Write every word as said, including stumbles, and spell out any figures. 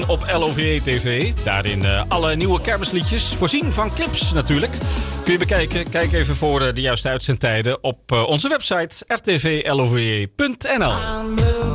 Op L O V E T V. Daarin uh, alle nieuwe kermisliedjes. Voorzien van clips natuurlijk. Kun je bekijken. Kijk even voor uh, de juiste uitzendtijden op uh, onze website r t v l o v e punt n l.